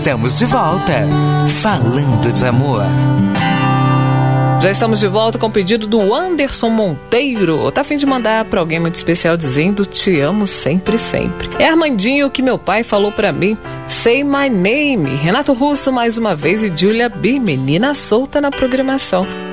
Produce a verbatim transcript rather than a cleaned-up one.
estamos de volta, falando de amor. Já estamos de volta com o pedido do Anderson Monteiro. Tá a fim de mandar para alguém muito especial dizendo te amo sempre, sempre. É Armandinho que meu pai falou para mim. Say My Name. Renato Russo mais uma vez e Julia B, menina solta na programação.